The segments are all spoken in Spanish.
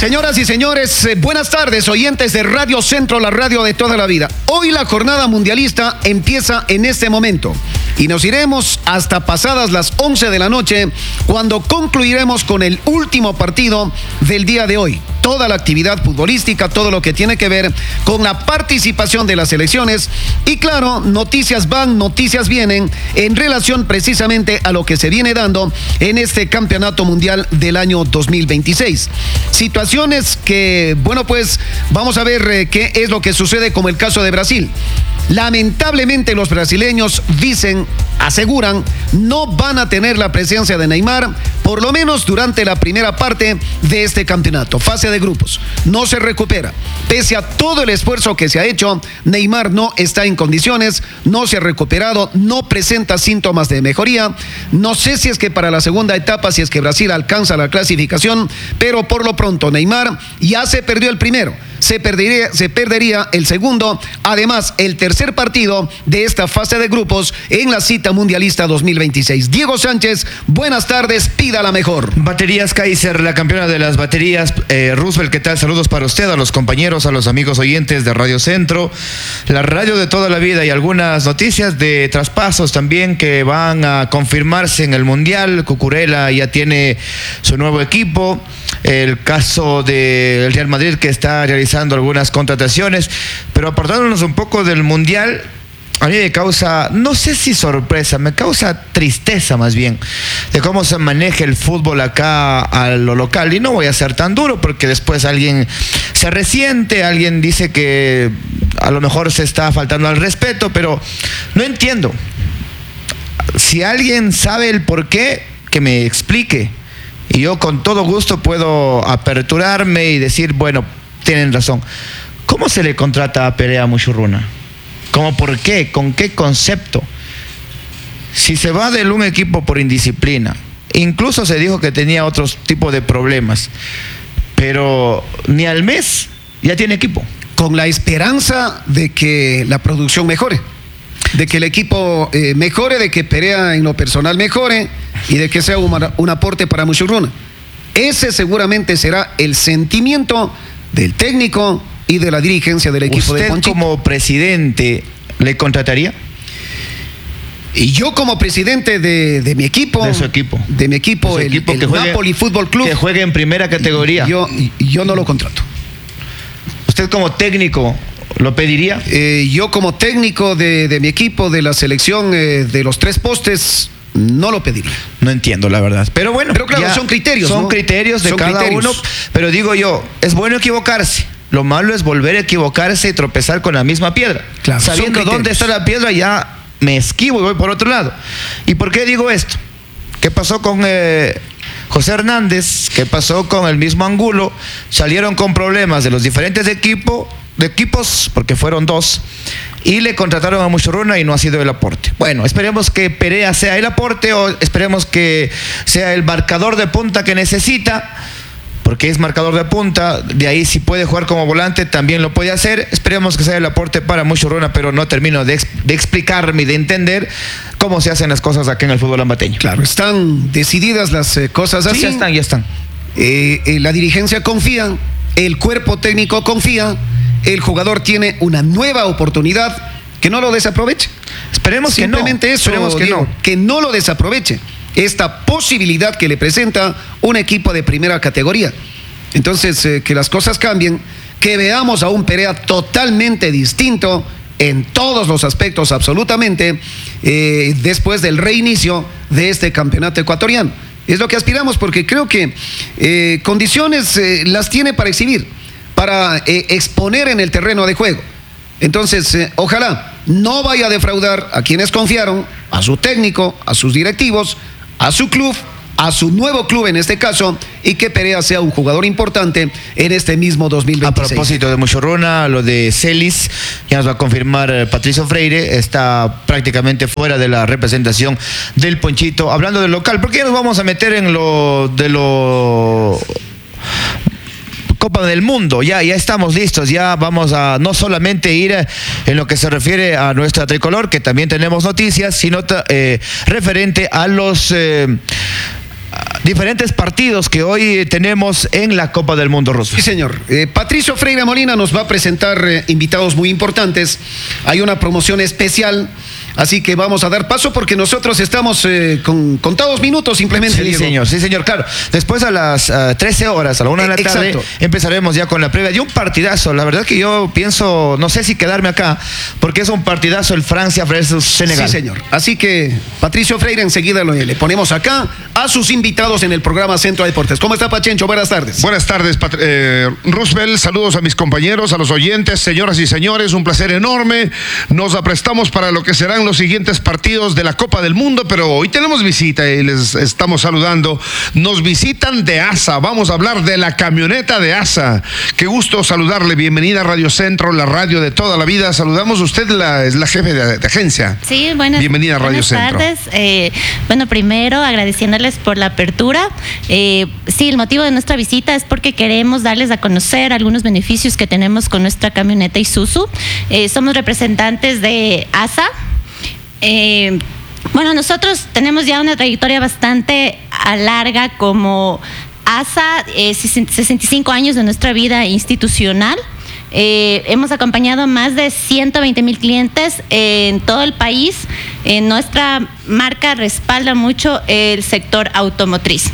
Señoras y señores, buenas tardes, oyentes de Radio Centro, la radio de toda la vida. Hoy la jornada mundialista empieza en este momento y nos iremos hasta pasadas las 11 de la noche, cuando concluiremos con el último partido del día de hoy. Toda la actividad futbolística, todo lo que tiene que ver con la participación de las selecciones y claro, noticias van, noticias vienen en relación precisamente a lo que se viene dando en este campeonato mundial del año 2026. Situaciones que, bueno, pues vamos a ver qué es lo que sucede, como el caso de Brasil. Lamentablemente los brasileños dicen, aseguran, no van a tener la presencia de Neymar, por lo menos durante la primera parte de este campeonato, fase de grupos. No se recupera. Pese a todo el esfuerzo que se ha hecho, Neymar no está en condiciones, no se ha recuperado, no presenta síntomas de mejoría. No sé si es que para la segunda etapa, si es que Brasil alcanza la clasificación, pero por lo pronto Neymar ya se perdió el primero. Se perdería el segundo, además el tercer partido de esta fase de grupos en la cita mundialista 2026. Diego Sánchez, buenas tardes, pida la mejor. Baterías Kaiser, la campeona de las baterías. Roosevelt, ¿qué tal? Saludos para usted, a los compañeros, a los amigos oyentes de Radio Centro, la radio de toda la vida, y algunas noticias de traspasos también que van a confirmarse en el Mundial. Cucurella ya tiene su nuevo equipo. El caso del Real Madrid, que está realizando algunas contrataciones, pero apartándonos un poco del Mundial, a mí me causa, no sé si sorpresa, me causa tristeza más bien, de cómo se maneja el fútbol acá a lo local. Y no voy a ser tan duro porque después alguien se resiente, alguien dice que a lo mejor se está faltando al respeto, pero no entiendo. Si alguien sabe el por qué, que me explique. Y yo con todo gusto puedo aperturarme y decir, bueno, tienen razón. ¿Cómo se le contrata a Perea Muchurruna? ¿Cómo por qué? ¿Con qué concepto? Si se va de un equipo por indisciplina, incluso se dijo que tenía otros tipos de problemas, pero ni al mes ya tiene equipo. Con la esperanza de que la producción mejore, de que el equipo mejore, de que Perea en lo personal mejore y de que sea un aporte para Muchurruna. Ese seguramente será el sentimiento del técnico y de la dirigencia del equipo de Ponchito. ¿Usted como presidente le contrataría? Y yo como presidente de mi equipo, de su equipo, de mi equipo, el Napoli Fútbol Club, que juegue en primera categoría, yo no lo contrato. ¿Usted como técnico lo pediría? Yo como técnico de mi equipo, de la selección de los tres postes, no lo pediría. No entiendo, la verdad. Pero bueno, pero claro, son criterios, son, ¿no? criterios de cada uno. Pero digo yo, es bueno equivocarse. Lo malo es volver a equivocarse y tropezar con la misma piedra. Claro, sabiendo dónde está la piedra, ya me esquivo y voy por otro lado. ¿Y por qué digo esto? ¿Qué pasó con José Hernández? ¿Qué pasó con el mismo Angulo? Salieron con problemas de los diferentes equipos, porque fueron dos, y le contrataron a Muchurruna y no ha sido el aporte. Bueno, esperemos que Perea sea el aporte, o esperemos que sea el marcador de punta que necesita, porque es marcador de punta. De ahí, si puede jugar como volante, también lo puede hacer. Esperemos que sea el aporte para Muchurruna, pero no termino de explicarme y de entender cómo se hacen las cosas aquí en el fútbol ambateño. Claro, están decididas las cosas así. Sí, ya están. La dirigencia confía, el cuerpo técnico confía, el jugador tiene una nueva oportunidad, que no lo desaproveche. Esperemos que no. Simplemente eso, esperemos que Diego, no. Que no lo desaproveche. Esta posibilidad que le presenta un equipo de primera categoría. Entonces, que las cosas cambien, que veamos a un Perea totalmente distinto en todos los aspectos, absolutamente, después del reinicio de este campeonato ecuatoriano. Es lo que aspiramos, porque creo que condiciones las tiene para exhibir, para exponer en el terreno de juego. Entonces, ojalá no vaya a defraudar a quienes confiaron, a su técnico, a sus directivos, a su club, a su nuevo club en este caso, y que Perea sea un jugador importante en este mismo 2026. A propósito de Muchurruna, lo de Celis, ya nos va a confirmar Patricio Freire, está prácticamente fuera de la representación del Ponchito. Hablando del local, ¿por qué nos vamos a meter en lo de lo Copa del Mundo? Ya estamos listos, ya vamos a no solamente ir en lo que se refiere a nuestra tricolor, que también tenemos noticias, sino referente a los diferentes partidos que hoy tenemos en la Copa del Mundo, Roosevelt. Sí, señor. Patricio Freire Molina nos va a presentar invitados muy importantes. Hay una promoción especial. Así que vamos a dar paso porque nosotros estamos con contados minutos simplemente, Sí, Diego. sí, señor, claro. después a las 13 horas, a la 1 de la tarde, Exacto. empezaremos ya con la previa de un partidazo. La verdad que yo pienso, no sé si quedarme acá, porque es un partidazo el Francia versus Senegal. Sí, señor. Así que Patricio Freire enseguida le ponemos acá a sus invitados en el programa Centro de Deportes. ¿Cómo está, Pachencho? Buenas tardes. Buenas tardes, Roosevelt. Saludos a mis compañeros, a los oyentes, señoras y señores. Un placer enorme. Nos aprestamos para lo que serán los siguientes partidos de la Copa del Mundo, pero hoy tenemos visita y les estamos saludando. Nos visitan de ASA. Vamos a hablar de la camioneta de ASA. Qué gusto saludarle. Bienvenida a Radio Centro, la radio de toda la vida. Saludamos. Usted es la jefe de agencia. Sí, Bienvenida a Radio Centro. Buenas tardes. Bueno, primero agradeciéndoles por la apertura. Sí, el motivo de nuestra visita es porque queremos darles a conocer algunos beneficios que tenemos con nuestra camioneta Isuzu. Somos representantes de ASA. Bueno, nosotros tenemos ya una trayectoria bastante larga como ASA, 65 años de nuestra vida institucional. Hemos acompañado a más de 120,000 clientes en todo el país. Nuestra marca respalda mucho el sector automotriz.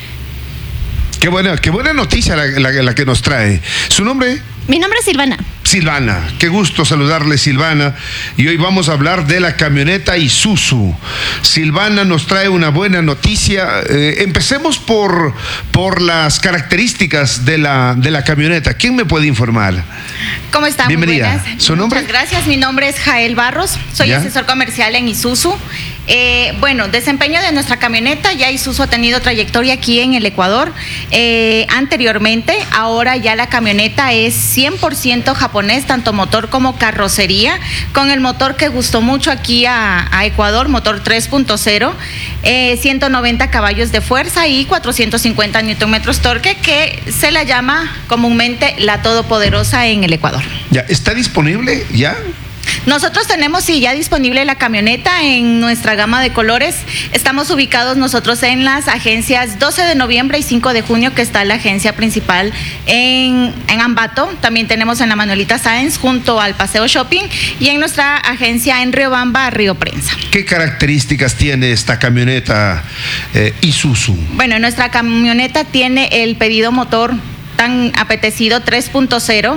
Qué buena noticia la que nos trae. ¿Su nombre? Mi nombre es Silvana. Silvana, qué gusto saludarle, Silvana. Y hoy vamos a hablar de la camioneta Isuzu. Silvana nos trae una buena noticia. Empecemos por las características de la camioneta. ¿Quién me puede informar? ¿Cómo están? Bienvenida. Muy buenas. ¿Su nombre? Muchas gracias. Mi nombre es Jael Barros. Soy ¿Ya? asesor comercial en Isuzu. Bueno, desempeño de nuestra camioneta. Ya Isuzu ha tenido trayectoria aquí en el Ecuador anteriormente. Ahora ya la camioneta es 100% japonés, tanto motor como carrocería, con el motor que gustó mucho aquí a Ecuador, motor 3.0, 190 caballos de fuerza y 450 Nm torque, que se la llama comúnmente la todopoderosa en el Ecuador. ¿Ya está disponible? ¿Ya? Nosotros tenemos ya disponible la camioneta en nuestra gama de colores. Estamos ubicados nosotros en las agencias 12 de noviembre y 5 de junio, que está la agencia principal en Ambato. También tenemos en la Manuelita Sáenz junto al Paseo Shopping y en nuestra agencia en Riobamba, Río Prensa. ¿Qué características tiene esta camioneta Isuzu? Bueno, nuestra camioneta tiene el pedido motor tan apetecido 3.0,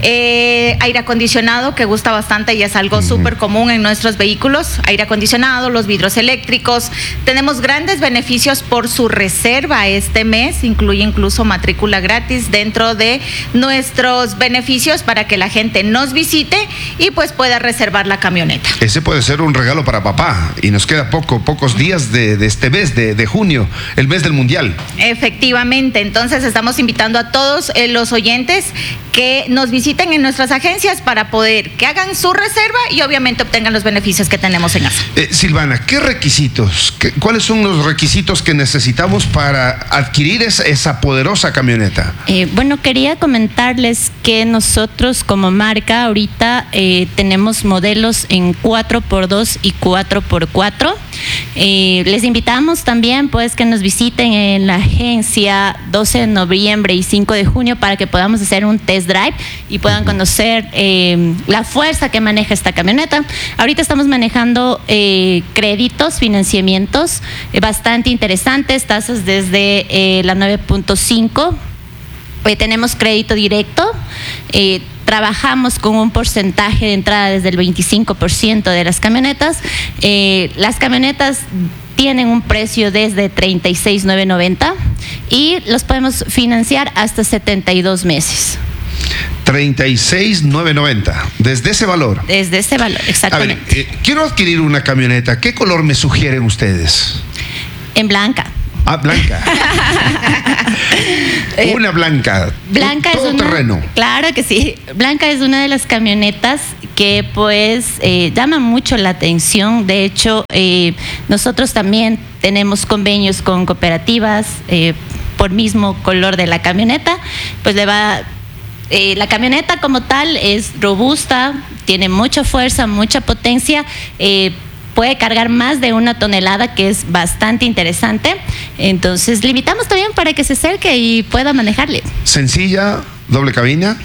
aire acondicionado, que gusta bastante y es algo súper común en nuestros vehículos, aire acondicionado, los vidrios eléctricos. Tenemos grandes beneficios por su reserva este mes, incluye incluso matrícula gratis dentro de nuestros beneficios para que la gente nos visite y pues pueda reservar la camioneta. Ese puede ser un regalo para papá y nos queda pocos días de este mes de junio, el mes del Mundial. Efectivamente, entonces estamos invitando a todos los oyentes que nos visiten en nuestras agencias para poder que hagan su reserva y obviamente obtengan los beneficios que tenemos en ASA. Silvana, ¿qué requisitos? ¿Cuáles son los requisitos que necesitamos para adquirir esa poderosa camioneta? Bueno, quería comentarles que nosotros como marca ahorita tenemos modelos en 4x2 y 4x4. Les invitamos también pues que nos visiten en la agencia 12 de noviembre y 5 de junio para que podamos hacer un test drive y puedan conocer la fuerza que maneja esta camioneta. Ahorita estamos manejando créditos, financiamientos bastante interesantes, tasas desde la 9.5. Tenemos crédito directo. Trabajamos con un porcentaje de entrada desde el 25% de las camionetas. Las camionetas tienen un precio desde 36,990 y los podemos financiar hasta 72 meses. 36,990, desde ese valor. Desde ese valor, exactamente. A ver, quiero adquirir una camioneta. ¿Qué color me sugieren ustedes? En blanca. Ah, blanca. Una blanca. Blanca todo es una, terreno. Claro que sí. Blanca es una de las camionetas que pues llama mucho la atención. De hecho, nosotros también tenemos convenios con cooperativas por mismo color de la camioneta. Pues la camioneta como tal es robusta, tiene mucha fuerza, mucha potencia. puede cargar más de 1 tonelada, que es bastante interesante. Entonces, le invitamos también para que se acerque y pueda manejarle. Sencilla, doble cabina.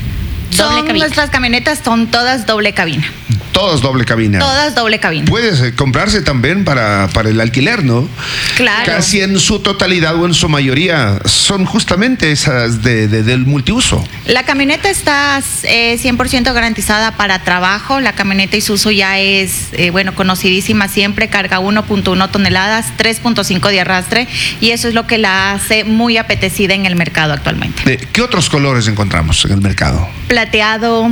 Nuestras camionetas son todas doble cabina. Todas doble cabina. Todas doble cabina. Puede comprarse también para el alquiler, ¿no? Claro. Casi en su totalidad o en su mayoría son justamente esas del multiuso. La camioneta está 100% garantizada para trabajo. La camioneta Isuzu ya es, conocidísima siempre. Carga 1.1 toneladas, 3.5 de arrastre. Y eso es lo que la hace muy apetecida en el mercado actualmente. ¿Qué otros colores encontramos en el mercado? Plateado.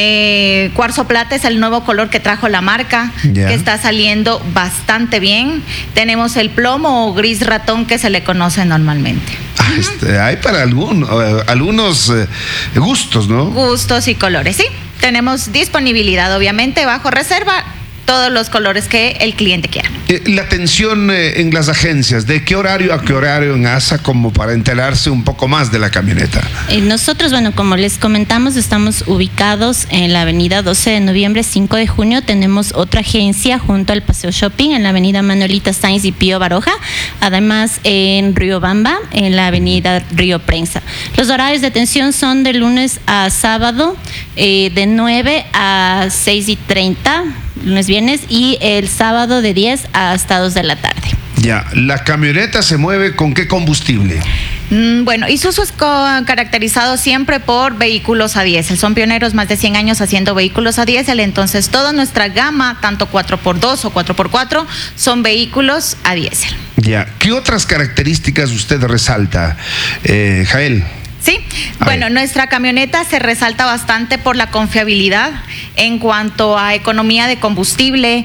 Cuarzo plata es el nuevo color que trajo la marca, que está saliendo bastante bien. Tenemos el plomo o gris ratón, que se le conoce normalmente. Hay para algunos gustos, ¿no? Gustos y colores, sí. Tenemos disponibilidad, obviamente, bajo reserva, todos los colores que el cliente quiera. La atención en las agencias, ¿de qué horario a qué horario en ASA, como para enterarse un poco más de la camioneta? Nosotros, como les comentamos, estamos ubicados en la avenida 12 de noviembre, 5 de junio. Tenemos otra agencia junto al Paseo Shopping en la avenida Manuelita Sáenz y Pío Baroja. Además, en Riobamba, en la avenida Río Prensa. Los horarios de atención son de lunes a sábado, de 9 a 6:30. Lunes, viernes, y el sábado de 10 hasta 2 de la tarde. Ya, ¿la camioneta se mueve con qué combustible? Isuzu es caracterizado siempre por vehículos a diésel. Son pioneros, más de 100 años haciendo vehículos a diésel. Entonces, toda nuestra gama, tanto 4x2 o 4x4, son vehículos a diésel. Ya, ¿qué otras características usted resalta, Jael? Sí, nuestra camioneta se resalta bastante por la confiabilidad en cuanto a economía de combustible,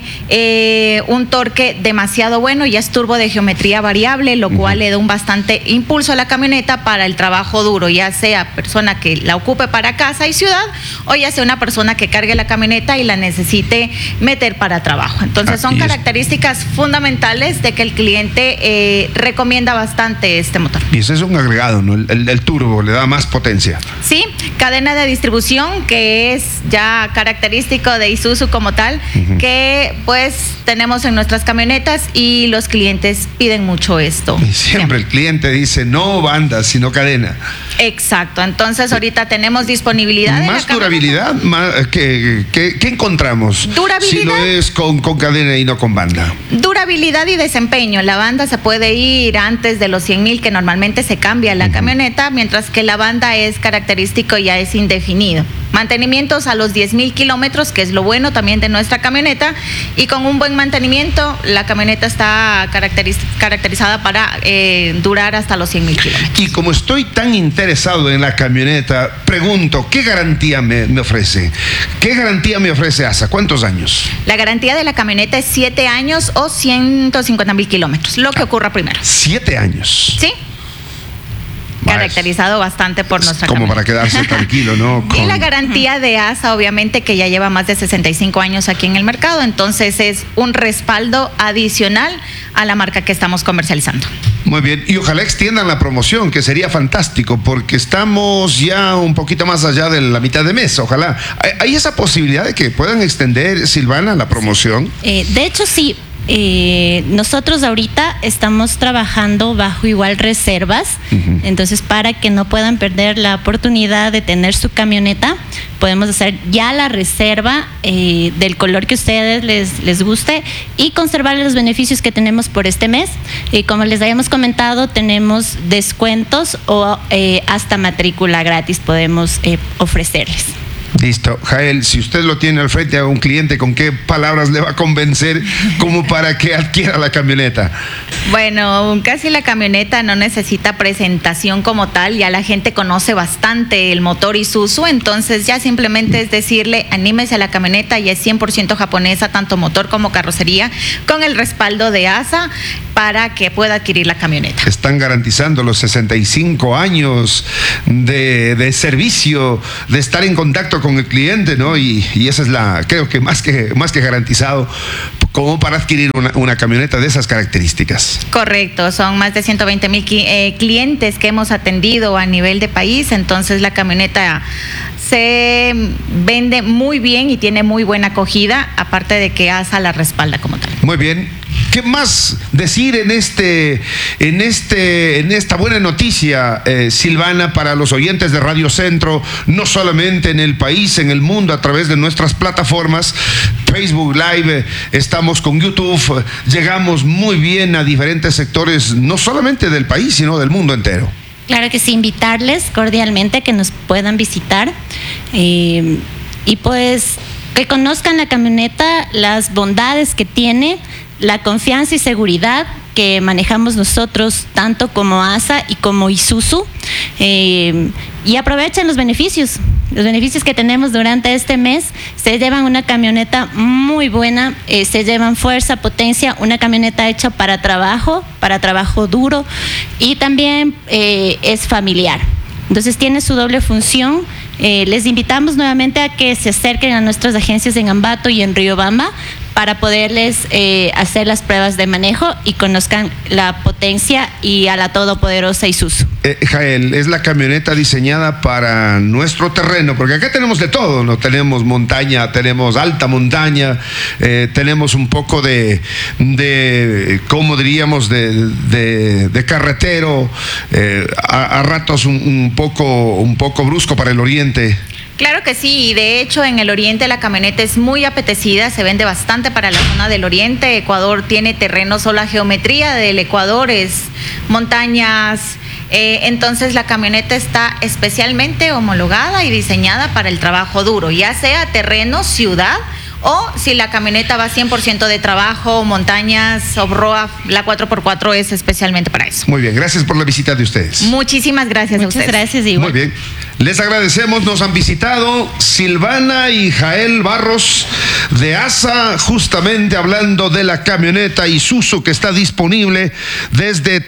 un torque demasiado bueno, ya es turbo de geometría variable, lo cual le da un bastante impulso a la camioneta para el trabajo duro, ya sea persona que la ocupe para casa y ciudad, o ya sea una persona que cargue la camioneta y la necesite meter para trabajo. Entonces son características fundamentales de que el cliente recomienda bastante este motor. Y ese es un agregado, ¿no? El turbo le da más potencia. Sí, cadena de distribución, que es ya característico de Isuzu como tal, que pues tenemos en nuestras camionetas y los clientes piden mucho esto. Y siempre el cliente dice no banda, sino cadena. Exacto, entonces ahorita tenemos disponibilidad. Más durabilidad, ¿qué encontramos? Durabilidad. Si lo es con cadena y no con banda. Durabilidad y desempeño. La banda se puede ir antes de los 100,000 que normalmente se cambia la camioneta, mientras que la banda es característico y ya es indefinido. Mantenimientos a los 10,000 kilómetros, que es lo bueno también de nuestra camioneta, y con un buen mantenimiento la camioneta está caracterizada para durar hasta los 100,000 kilómetros. Y como estoy tan interesado en la camioneta, pregunto, ¿qué garantía me ofrece? ¿Qué garantía me ofrece ASA? ¿Cuántos años? La garantía de la camioneta es 7 años o 150,000 kilómetros, lo que ocurra primero. 7 años. Sí. Caracterizado bastante por nuestra como camioneta. Para quedarse tranquilo, ¿no? Y la garantía de ASA, obviamente, que ya lleva más de 65 años aquí en el mercado, entonces es un respaldo adicional a la marca que estamos comercializando. Muy bien, y ojalá extiendan la promoción, que sería fantástico, porque estamos ya un poquito más allá de la mitad de mes, ojalá. ¿Hay esa posibilidad de que puedan extender, Silvana, la promoción? De hecho, sí. Nosotros ahorita estamos trabajando bajo igual reservas, entonces para que no puedan perder la oportunidad de tener su camioneta, podemos hacer ya la reserva del color que a ustedes les guste y conservar los beneficios que tenemos por este mes. Como les habíamos comentado, tenemos descuentos o hasta matrícula gratis podemos ofrecerles. Listo. Jael, si usted lo tiene al frente a un cliente, ¿con qué palabras le va a convencer como para que adquiera la camioneta? Bueno, casi la camioneta no necesita presentación como tal, ya la gente conoce bastante el motor Isuzu, entonces ya simplemente es decirle, anímese a la camioneta, ya es 100% japonesa, tanto motor como carrocería, con el respaldo de ASA para que pueda adquirir la camioneta. Están garantizando los 65 años de servicio, de estar en contacto con el cliente, ¿no? Y esa es creo que más que garantizado como para adquirir una camioneta de esas características. Correcto, son más de 120,000 clientes que hemos atendido a nivel de país, entonces la camioneta se vende muy bien y tiene muy buena acogida, aparte de que ASA la respalda como tal. Muy bien. ¿Qué más decir en esta buena noticia, Silvana, para los oyentes de Radio Centro, no solamente en el país, en el mundo, a través de nuestras plataformas, Facebook Live, estamos con YouTube, llegamos muy bien a diferentes sectores, no solamente del país, sino del mundo entero? Claro que sí, invitarles cordialmente a que nos puedan visitar y pues que conozcan la camioneta, las bondades que tiene, la confianza y seguridad que manejamos nosotros, tanto como ASA y como Isuzu, y aprovechen los beneficios que tenemos durante este mes. Se llevan una camioneta muy buena, se llevan fuerza, potencia, una camioneta hecha para trabajo duro, y también es familiar. Entonces tiene su doble función. Les invitamos nuevamente a que se acerquen a nuestras agencias en Ambato y en Riobamba para poderles hacer las pruebas de manejo y conozcan la potencia y a la todopoderosa Isuzu. Jael, es la camioneta diseñada para nuestro terreno, porque acá tenemos de todo, ¿no? Tenemos montaña, tenemos alta montaña, tenemos un poco ¿cómo diríamos? De carretero, a ratos un poco brusco para el oriente. Claro que sí, y de hecho en el oriente la camioneta es muy apetecida, se vende bastante para la zona del oriente. Ecuador tiene terrenos, o la geometría del Ecuador es montañas, entonces la camioneta está especialmente homologada y diseñada para el trabajo duro, ya sea terreno, ciudad, o si la camioneta va 100% de trabajo, montañas, off-road, la 4x4 es especialmente para eso. Muy bien, gracias por la visita de ustedes. Muchísimas gracias a ustedes. Muchas gracias, igual. Muy bien, les agradecemos, nos han visitado Silvana y Jael Barros de ASA, justamente hablando de la camioneta Isuzu que está disponible desde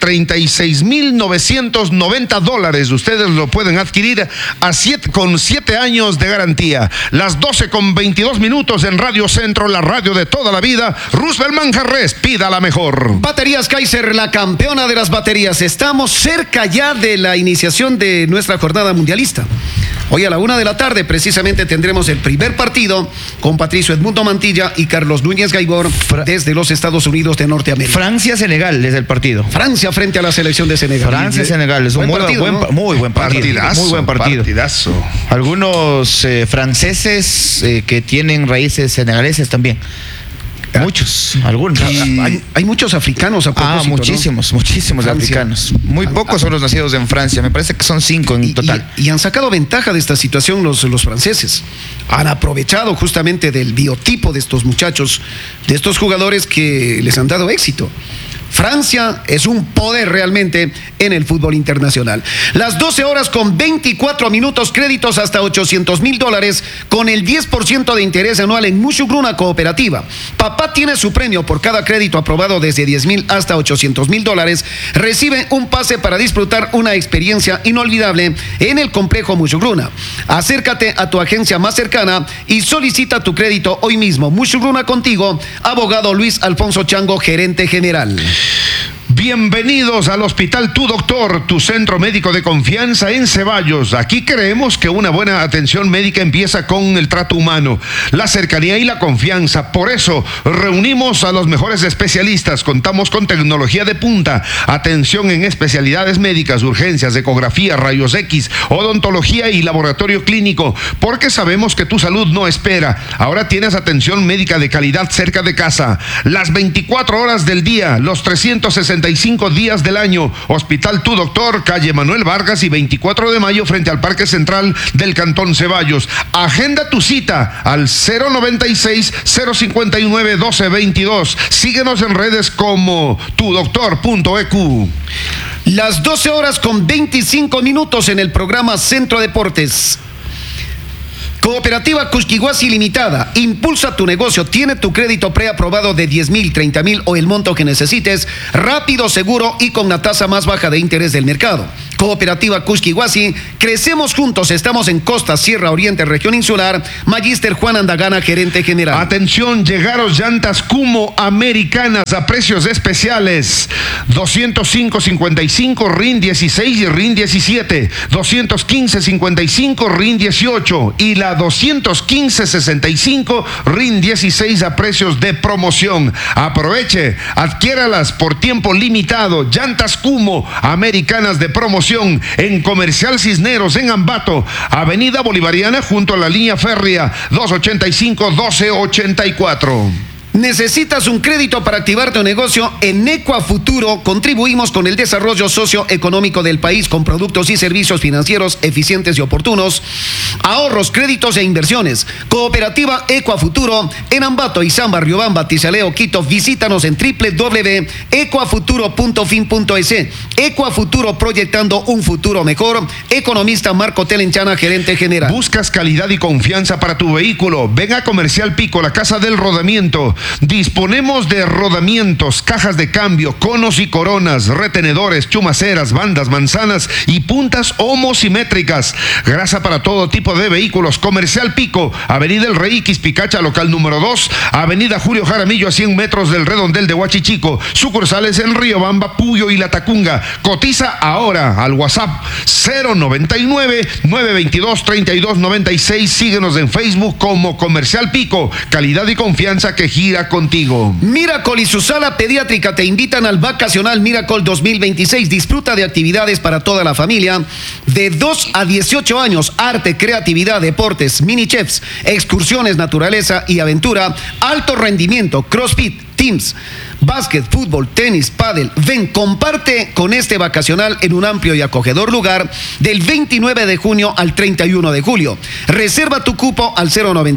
$36,990. Ustedes lo pueden adquirir con 7 años de garantía. Las 12:22 en Radio Centro, la radio de toda la vida. Roosevelt Manjarres, pida la mejor. Baterías Kaiser, la campeona de las baterías. Estamos cerca ya de la iniciación de nuestra jornada mundialista. Hoy a la 1 de la tarde precisamente tendremos el primer partido con Patricio Edmundo Mantilla y Carlos Núñez Gaibor desde los Estados Unidos de Norteamérica. Francia-Senegal es el partido. Francia frente a la selección de Senegal. Francia-Senegal es un muy buen partido. Partidazo, muy buen partido. Partidazo. Algunos franceses que tienen raíces senegaleses también. Muchos, algunos. Hay muchos africanos a propósito, muchísimos Francia. africanos. Muy pocos son los nacidos en Francia, me parece que son 5 en total. Y han sacado ventaja de esta situación los franceses. Han aprovechado justamente del biotipo de estos muchachos, de estos jugadores que les han dado éxito. Francia es un poder realmente en el fútbol internacional. Las 12:24, créditos hasta $800,000 con el 10% de interés anual en Mushugruna Cooperativa. Papá tiene su premio por cada crédito aprobado desde $10,000 hasta $800,000. Recibe un pase para disfrutar una experiencia inolvidable en el complejo Mushugruna. Acércate a tu agencia más cercana y solicita tu crédito hoy mismo. Mushugruna contigo, abogado Luis Alfonso Chango, gerente general. Bienvenidos al Hospital Tu Doctor, tu centro médico de confianza en Ceballos. Aquí creemos que una buena atención médica empieza con el trato humano, la cercanía y la confianza. Por eso reunimos a los mejores especialistas. Contamos con tecnología de punta, atención en especialidades médicas, urgencias, ecografía, rayos X, odontología y laboratorio clínico, porque sabemos que tu salud no espera. Ahora tienes atención médica de calidad cerca de casa, las 24 horas del día, los 365 días del año. Hospital Tu Doctor, calle Manuel Vargas y 24 de mayo frente al Parque Central del Cantón Ceballos. Agenda tu cita al 096-059-1222. Síguenos en redes como tudoctor.eq. Las 12:25 en el programa Centro Deportes. Cooperativa Cusquiguasi Limitada, impulsa tu negocio, tiene tu crédito preaprobado de 10,000, 30,000 o el monto que necesites, rápido, seguro y con la tasa más baja de interés del mercado. Cooperativa Cusquihuasi, crecemos juntos, estamos en Costa, Sierra Oriente, Región Insular. Magíster Juan Andagana, gerente general. Atención, llegaron llantas Kumo americanas a precios especiales. 205.55, RIN 16 y RIN 17. 215.55, RIN 18. Y la 215.65, RIN 16 a precios de promoción. Aproveche, adquiéralas por tiempo limitado. Llantas Kumo americanas de promoción en Comercial Cisneros, en Ambato, Avenida Bolivariana, junto a la línea férrea 285-1284. ¿Necesitas un crédito para activar tu negocio? En Ecuafuturo contribuimos con el desarrollo socioeconómico del país con productos y servicios financieros eficientes y oportunos, ahorros, créditos e inversiones. Cooperativa Ecuafuturo en Ambato, Izamba, Riobamba, Tizaleo, Quito. Visítanos en www.ecuafuturo.fin.es. Ecuafuturo, proyectando un futuro mejor. Economista Marco Telenchana, gerente general. ¿Buscas calidad y confianza para tu vehículo? Ven a Comercial Pico, la casa del rodamiento. Disponemos de rodamientos, cajas de cambio, conos y coronas, retenedores, chumaceras, bandas, manzanas y puntas homosimétricas. Grasa para todo tipo de vehículos. Comercial Pico, Avenida El Rey, Quispicacha, local número 2, Avenida Julio Jaramillo, a 100 metros del redondel de Huachichico. Sucursales en Riobamba, Puyo y La Tacunga. Cotiza ahora al WhatsApp 099-922-3296. Síguenos en Facebook como Comercial Pico. Calidad y confianza que gira contigo. Miracle y su sala pediátrica te invitan al Vacacional Miracle 2026. Disfruta de actividades para toda la familia de 2 a 18 años, arte, creatividad, deportes, mini chefs, excursiones, naturaleza y aventura, alto rendimiento, CrossFit, Teams, básquet, fútbol, tenis, pádel. Ven, comparte con este vacacional en un amplio y acogedor lugar del 29 de junio al 31 de julio. Reserva tu cupo al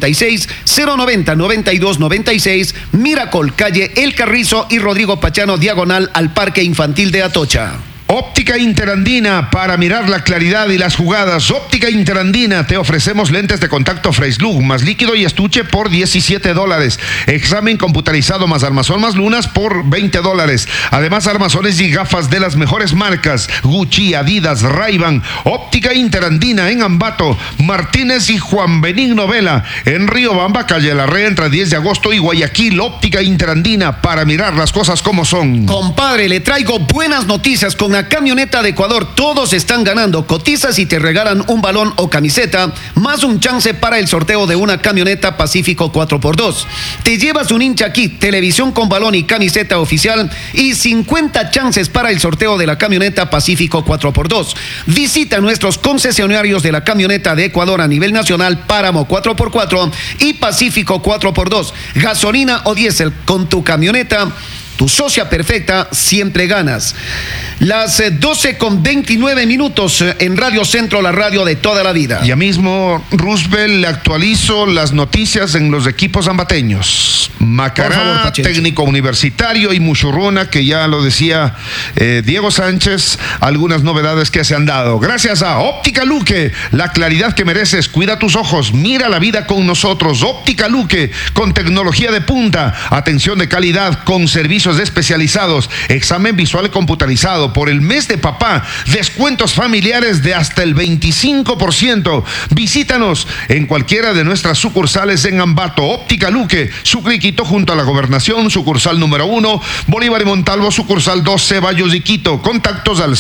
096-090-9296, Miracle, calle El Carrizo y Rodrigo Pachano, diagonal al Parque Infantil de Atocha. Óptica Interandina, para mirar la claridad y las jugadas. Óptica Interandina, te ofrecemos lentes de contacto Fresh Look más líquido y estuche por $17. Examen computarizado más armazón más lunas por $20. Además, armazones y gafas de las mejores marcas: Gucci, Adidas, Ray-Ban. Óptica Interandina en Ambato, Martínez y Juan Benigno Vela. En Riobamba, calle La Rea, entre 10 de agosto y Guayaquil. Óptica Interandina, para mirar las cosas como son. Compadre, le traigo buenas noticias. Con la camioneta de Ecuador todos están ganando. Cotizas y te regalan un balón o camiseta, más un chance para el sorteo de una camioneta Pacífico 4x2. Te llevas un hincha kit, televisión con balón y camiseta oficial y 50 chances para el sorteo de la camioneta Pacífico 4x2. Visita nuestros concesionarios de la camioneta de Ecuador a nivel nacional: Páramo 4x4 y Pacífico 4x2. Gasolina o diésel, con tu camioneta, tu socia perfecta, siempre ganas. Las 12:29 en Radio Centro, la radio de toda la vida. Ya mismo, Roosevelt, le actualizo las noticias en los equipos ambateños. Macará, técnico universitario, y Muchurruna, que ya lo decía Diego Sánchez, algunas novedades que se han dado. Gracias a Óptica Luque, la claridad que mereces. Cuida tus ojos, mira la vida con nosotros. Óptica Luque, con tecnología de punta, atención de calidad, con servicios especializados, examen visual computarizado. Por el mes de papá, descuentos familiares de hasta el 25%. Visítanos en cualquiera de nuestras sucursales en Ambato. Óptica Luque, Sucre y Quito, junto a la Gobernación, sucursal número 1, Bolívar y Montalvo, sucursal 2, Ceballos y Quito. Contactos al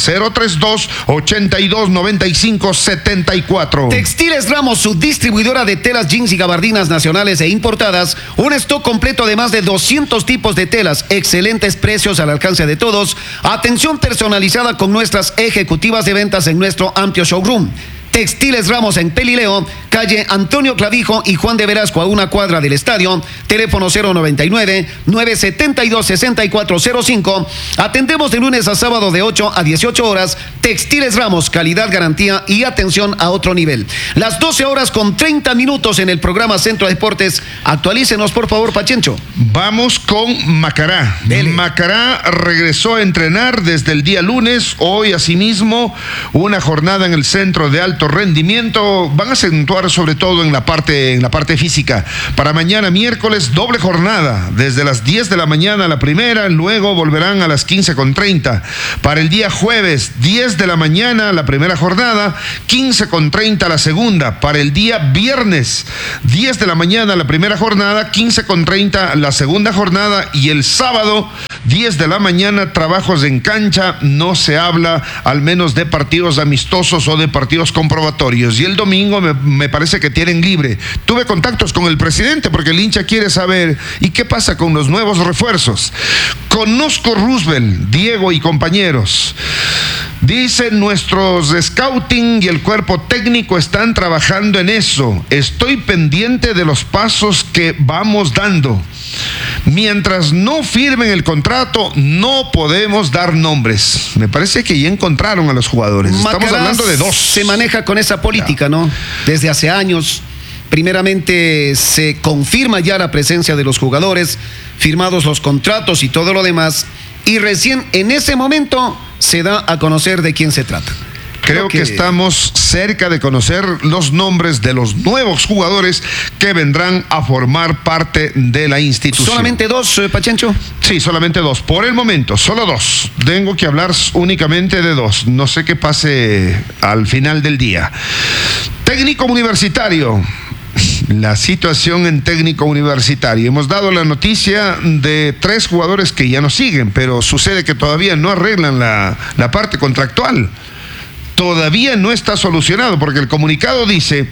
032-8295-74. Textiles Ramos, su distribuidora de telas, jeans y gabardinas nacionales e importadas. Un stock completo de más de 200 tipos de telas, excelentes precios al alcance de todos. Atención personalizada con nuestras ejecutivas de ventas en nuestro amplio showroom. Textiles Ramos en Pelileo, calle Antonio Clavijo y Juan de Velasco, a una cuadra del estadio. Teléfono 099-972-6405. Atendemos de lunes a sábado de 8 a 18 horas. Textiles Ramos, calidad, garantía y atención a otro nivel. Las 12:30 en el programa Centro Deportes. Actualícenos, por favor, Pachencho. Vamos con Macará. Dele. Macará regresó a entrenar desde el día lunes. Hoy, asimismo, una jornada en el Centro de Alto alto rendimiento, van a acentuar sobre todo en la parte física. Para mañana miércoles, doble jornada, desde las 10 de la mañana la primera, luego volverán a las 15:30. Para el día jueves, 10 de la mañana la primera jornada, 15:30 la segunda. Para el día viernes, 10 de la mañana la primera jornada, 15:30 la segunda jornada, y el sábado, 10 de la mañana, trabajos en cancha. No se habla al menos de partidos amistosos o de partidos comprobatorios. Y el domingo me parece que tienen libre. Tuve contactos con el presidente porque el hincha quiere saber ¿y qué pasa con los nuevos refuerzos? Conozco Roosevelt, Diego y compañeros. Dicen nuestros scouting y el cuerpo técnico están trabajando en eso. Estoy pendiente de los pasos que vamos dando. Mientras no firmen el contrato, no podemos dar nombres. Me parece que ya encontraron a los jugadores. Estamos hablando de 2. Se maneja con esa política, ¿no? Desde hace años. Primeramente se confirma ya la presencia de los jugadores, firmados los contratos y todo lo demás, y recién en ese momento se da a conocer de quién se trata. Creo que estamos cerca de conocer los nombres de los nuevos jugadores que vendrán a formar parte de la institución. ¿Solamente 2, Pachencho? Sí, solamente 2. Por el momento, solo 2. Tengo que hablar únicamente de 2. No sé qué pase al final del día. Técnico universitario. La situación en técnico universitario. Hemos dado la noticia de 3 jugadores que ya no siguen, pero sucede que todavía no arreglan la parte contractual. Todavía no está solucionado, porque el comunicado dice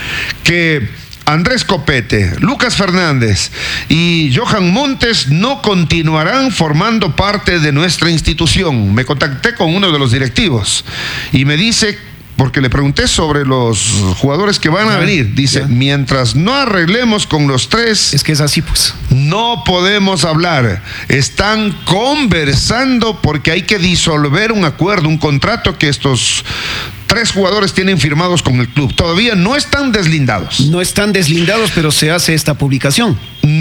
que Andrés Copete, Lucas Fernández y Johan Montes no continuarán formando parte de nuestra institución. Me contacté con uno de los directivos y me dice, porque le pregunté sobre los jugadores que van a venir, dice, mientras no arreglemos con los 3... Es que es así, pues. No podemos hablar. Están conversando porque hay que disolver un acuerdo, un contrato que estos 3 jugadores tienen firmados con el club. Todavía no están deslindados. No están deslindados, pero se hace esta publicación.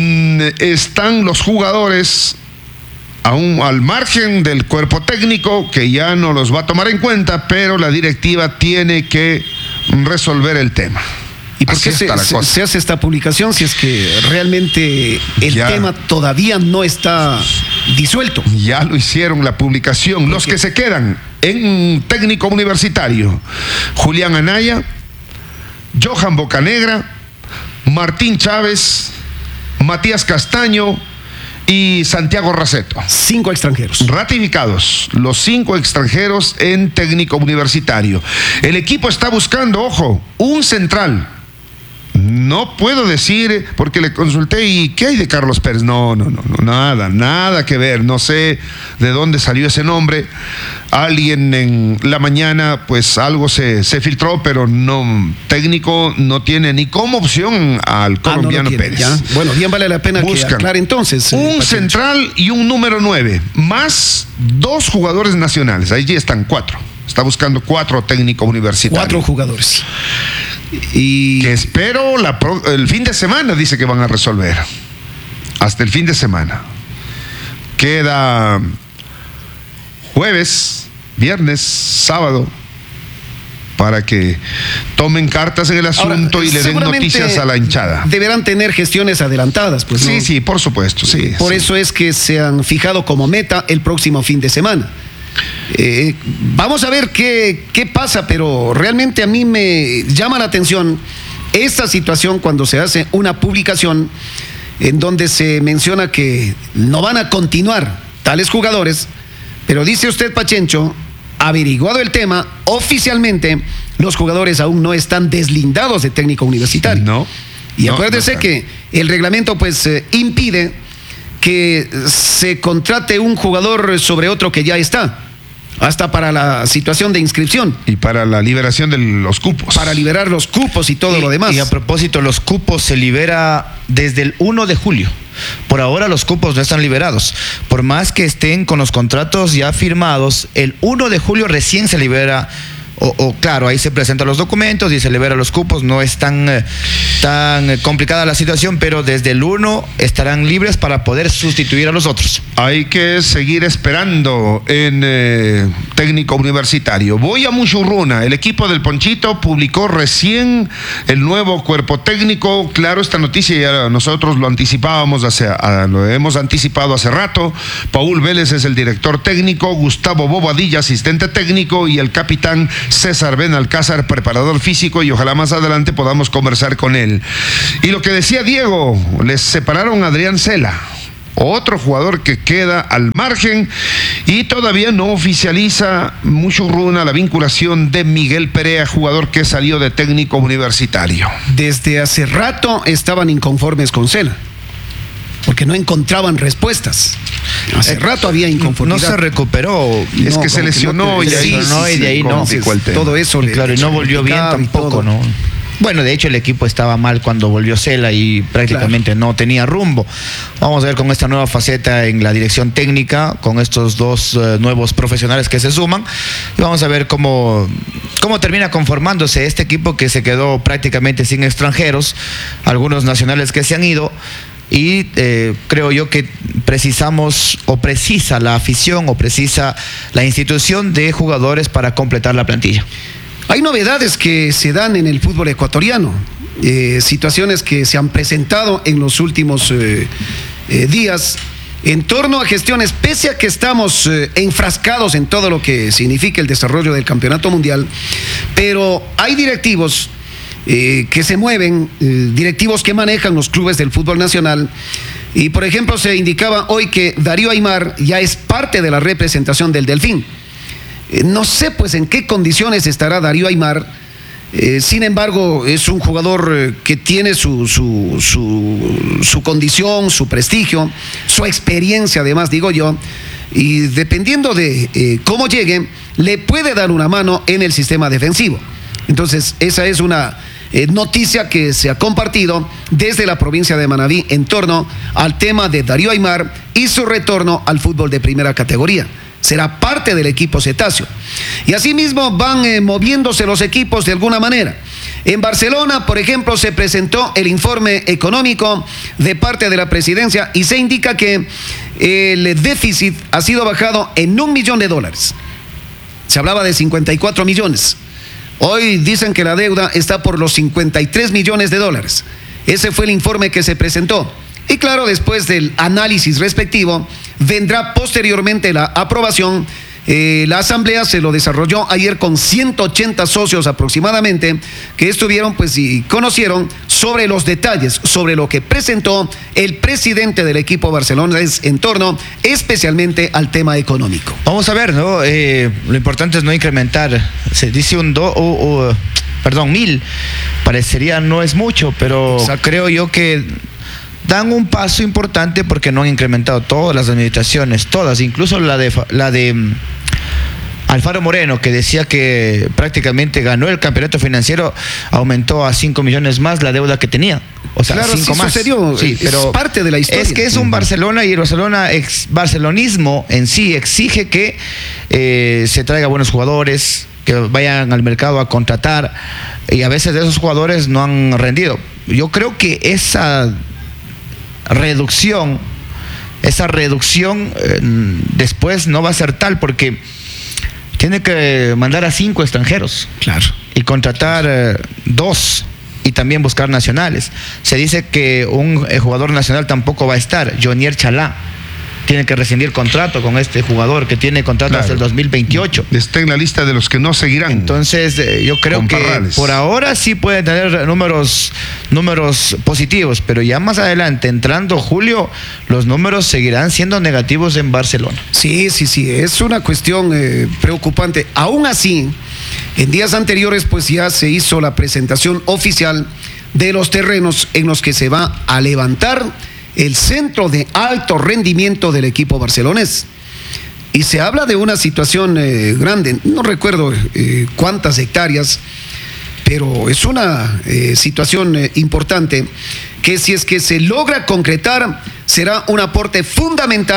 Están los jugadores aún al margen del cuerpo técnico, que ya no los va a tomar en cuenta, pero la directiva tiene que resolver el tema. ¿Y por qué se hace esta publicación si es que realmente el tema todavía no está disuelto? Ya lo hicieron la publicación. Los que se quedan en técnico universitario: Julián Anaya, Johan Bocanegra, Martín Chávez, Matías Castaño y Santiago Raceto. 5 extranjeros. Ratificados los 5 extranjeros en técnico universitario. El equipo está buscando, ojo, un central. No puedo decir, porque le consulté, ¿y qué hay de Carlos Pérez? No, nada que ver. No sé de dónde salió ese nombre. Alguien en la mañana, pues algo se filtró, pero no, técnico no tiene ni como opción al colombiano Pérez. Ya. Bueno, bien vale la pena que aclare entonces. Un central y un número 9, más 2 jugadores nacionales. Ahí ya están 4. Está buscando 4 técnicos universitarios. 4 jugadores. Y que espero el fin de semana, dice que van a resolver. Hasta el fin de semana. Queda jueves, viernes, sábado, para que tomen cartas en el asunto. Ahora, y le den noticias a la hinchada. Deberán tener gestiones adelantadas, pues, ¿no? Sí, por supuesto. Sí, por eso es que se han fijado como meta el próximo fin de semana. Vamos a ver qué pasa, pero realmente a mí me llama la atención esta situación cuando se hace una publicación en donde se menciona que no van a continuar tales jugadores, pero dice usted, Pachencho, averiguado el tema, oficialmente los jugadores aún no están deslindados de técnico universitario. No. Y acuérdese que el reglamento pues impide que se contrate un jugador sobre otro que ya está, hasta para la situación de inscripción. Y para la liberación de los cupos. Para liberar los cupos y todo lo demás. Y a propósito, los cupos se libera desde el 1 de julio. Por ahora los cupos no están liberados. Por más que estén con los contratos ya firmados, el 1 de julio recién se libera claro, ahí se presentan los documentos y se liberan los cupos, no es tan complicada la situación, pero desde el 1 estarán libres para poder sustituir a los otros. Hay que seguir esperando en técnico universitario. Voy a Muchurruna. El equipo del Ponchito publicó recién el nuevo cuerpo técnico. Claro, esta noticia ya nosotros lo anticipábamos lo hemos anticipado hace rato. Paul Vélez es el director técnico, Gustavo Bobadilla, asistente técnico, y el capitán César Benalcázar, preparador físico, y ojalá más adelante podamos conversar con él. Y lo que decía Diego, les separaron a Adrián Cela, otro jugador que queda al margen, y todavía no oficializa Muchurruna la vinculación de Miguel Perea, jugador que salió de técnico universitario. Desde hace rato estaban inconformes con Cela, porque no encontraban respuestas. Hace rato había inconformidad. No se recuperó. Es que se lesionó y de ahí no. Todo eso. Claro, y no volvió bien tampoco, ¿no? Bueno, de hecho el equipo estaba mal cuando volvió Cela y prácticamente no tenía rumbo. Vamos a ver con esta nueva faceta en la dirección técnica, con estos dos nuevos profesionales que se suman, y vamos a ver cómo termina conformándose este equipo que se quedó prácticamente sin extranjeros, algunos nacionales que se han ido. Y creo yo que precisa la afición o precisa la institución de jugadores para completar la plantilla. Hay novedades que se dan en el fútbol ecuatoriano, situaciones que se han presentado en los últimos días en torno a gestiones, pese a que estamos enfrascados en todo lo que significa el desarrollo del campeonato mundial, pero hay directivos que se mueven, directivos que manejan los clubes del fútbol nacional. Y por ejemplo se indicaba hoy que Darío Aimar ya es parte de la representación del Delfín. No sé pues en qué condiciones estará Darío Aimar. Sin embargo, es un jugador que tiene su condición, su prestigio, su experiencia además, digo yo, y dependiendo de cómo llegue, le puede dar una mano en el sistema defensivo. Entonces, esa es una noticia que se ha compartido desde la provincia de Manabí en torno al tema de Darío Aimar y su retorno al fútbol de primera categoría. Será parte del equipo cetáceo. Y asimismo van moviéndose los equipos de alguna manera. En Barcelona, por ejemplo, se presentó el informe económico de parte de la presidencia y se indica que el déficit ha sido bajado en $1 millón. Se hablaba de 54 millones. Hoy dicen que la deuda está por los $53 millones. Ese fue el informe que se presentó. Y claro, después del análisis respectivo, vendrá posteriormente la aprobación. La asamblea se lo desarrolló ayer con 180 socios aproximadamente, que estuvieron pues y conocieron sobre los detalles, sobre lo que presentó el presidente del equipo barcelonés en torno especialmente al tema económico. Vamos a ver, ¿no? Lo importante es no incrementar. Se dice 1.000, parecería no es mucho, pero exacto. Creo yo que dan un paso importante porque no han incrementado todas las administraciones, todas, incluso la de Alfaro Moreno, que decía que prácticamente ganó el campeonato financiero, aumentó a 5 millones más la deuda que tenía. O sea, claro, 5 más. Sucedió, sí, pero es parte de la historia. Es que es un Barcelona y el barcelonismo en sí exige que se traiga buenos jugadores, que vayan al mercado a contratar, y a veces de esos jugadores no han rendido. Yo creo que esa reducción después no va a ser tal, porque tiene que mandar a 5 extranjeros, claro, y contratar 2 y también buscar nacionales. Se dice que un jugador nacional tampoco va a estar. Jonier Chalá tiene que rescindir contrato con este jugador que tiene contrato hasta el 2028. Está en la lista de los que no seguirán. Entonces, yo creo que por ahora sí puede tener números positivos, pero ya más adelante, entrando julio, los números seguirán siendo negativos en Barcelona. Sí, es una cuestión preocupante. Aún así, en días anteriores, pues ya se hizo la presentación oficial de los terrenos en los que se va a levantar el centro de alto rendimiento del equipo barcelonés. Y se habla de una situación grande, no recuerdo cuántas hectáreas, pero es una situación importante que, si es que se logra concretar, será un aporte fundamental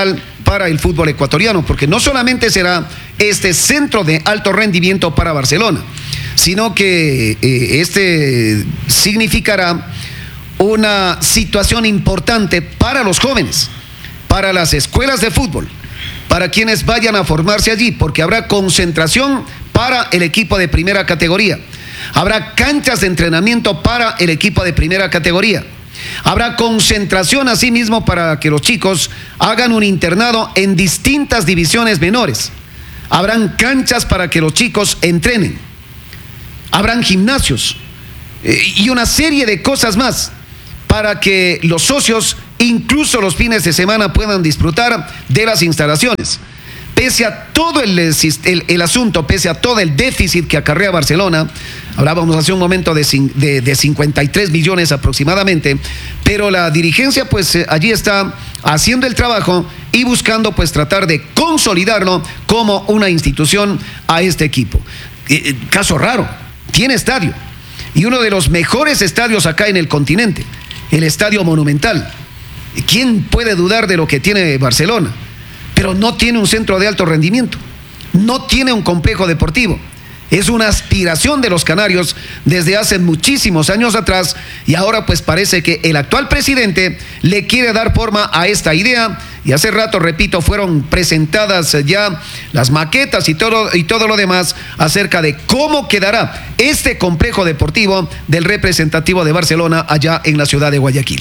para el fútbol ecuatoriano, porque no solamente será este centro de alto rendimiento para Barcelona, sino que este significará una situación importante para los jóvenes, para las escuelas de fútbol, para quienes vayan a formarse allí, porque habrá concentración para el equipo de primera categoría, habrá canchas de entrenamiento para el equipo de primera categoría, habrá concentración asimismo para que los chicos hagan un internado en distintas divisiones menores, habrán canchas para que los chicos entrenen, habrán gimnasios y una serie de cosas más para que los socios, incluso los fines de semana, puedan disfrutar de las instalaciones. Pese a todo el asunto, pese a todo el déficit que acarrea Barcelona, hablábamos hace un momento de 53 millones aproximadamente, pero la dirigencia pues allí está haciendo el trabajo y buscando pues tratar de consolidarlo como una institución a este equipo. Caso raro, tiene estadio, y uno de los mejores estadios acá en el continente, el Estadio Monumental. ¿Quién puede dudar de lo que tiene Barcelona? Pero no tiene un centro de alto rendimiento, no tiene un complejo deportivo. Es una aspiración de los canarios desde hace muchísimos años atrás, y ahora pues parece que el actual presidente le quiere dar forma a esta idea, y hace rato, repito, fueron presentadas ya las maquetas y todo lo demás acerca de cómo quedará este complejo deportivo del representativo de Barcelona allá en la ciudad de Guayaquil.